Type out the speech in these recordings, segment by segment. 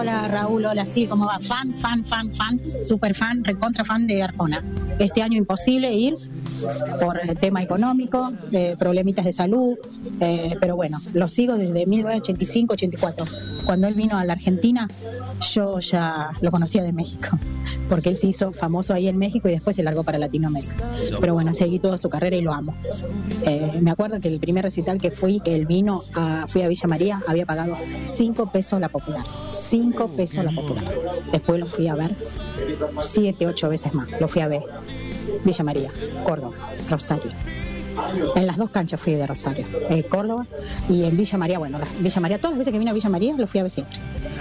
Hola Raúl, hola, sí, ¿cómo va? Fan, super fan, recontra fan de Arjona. Este año imposible ir por tema económico, problemitas de salud, pero bueno, lo sigo desde 1985-84. Cuando él vino a la Argentina, yo ya lo conocía de México, porque él se hizo famoso ahí en México y después se largó para Latinoamérica. Pero bueno, seguí toda su carrera y lo amo. Me acuerdo que el primer recital que él vino, fui a Villa María, había pagado 5 pesos la popular. 5 pesos la popular. Después lo fui a ver 7, 8 veces más. Lo fui a ver. Villa María, Córdoba, Rosario. En las 2 canchas fui de Rosario, Córdoba, y en Villa María, Villa María, todas las veces que vine a Villa María lo fui a ver siempre.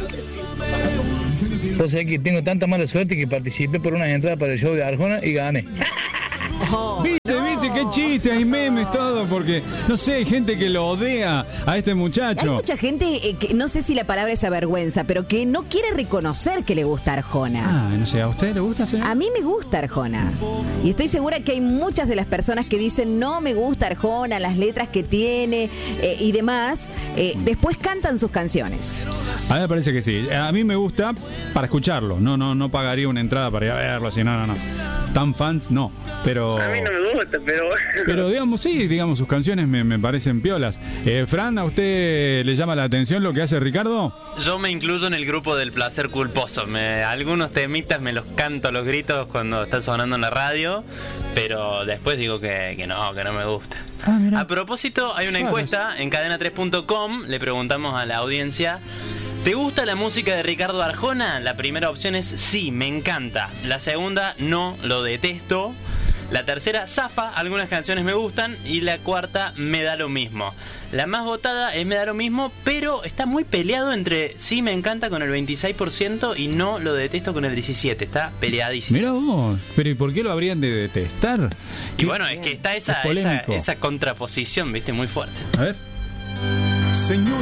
O sea que tengo tanta mala suerte que participé por unas entradas para el show de Arjona y gané. ¿Viste, qué chiste, hay memes, todo, porque, no sé, hay gente que lo odea a este muchacho. Hay mucha gente que, no sé si la palabra es avergüenza, pero que no quiere reconocer que le gusta Arjona. No sé, ¿a usted le gusta, señor? A mí me gusta Arjona. Y estoy segura que hay muchas de las personas que dicen, no me gusta Arjona, las letras que tiene y demás, después cantan sus canciones. A mí me parece que sí. A mí me gusta para escucharlo. No pagaría una entrada para ir a verlo, así, no. Tan fans, no. Pero a mí no me gusta, pero digamos, sí, sus canciones me parecen piolas. Fran, ¿a usted le llama la atención lo que hace Ricardo? Yo me incluyo en el grupo del placer culposo. Algunos temitas me los canto a los gritos cuando está sonando en la radio, pero después digo que no me gusta. A propósito, hay una encuesta en cadena3.com, le preguntamos a la audiencia: ¿te gusta la música de Ricardo Arjona? La primera opción es sí, me encanta. La segunda, no, lo detesto. La tercera, zafa, algunas canciones me gustan. Y la cuarta, me da lo mismo. La más votada es me da lo mismo, pero está muy peleado entre sí, me encanta con el 26% y no, lo detesto con el 17%. Está peleadísimo. Mirá vos, pero ¿y por qué lo habrían de detestar? Y bueno, es que está esa contraposición, ¿viste? Muy fuerte. A ver. Señor.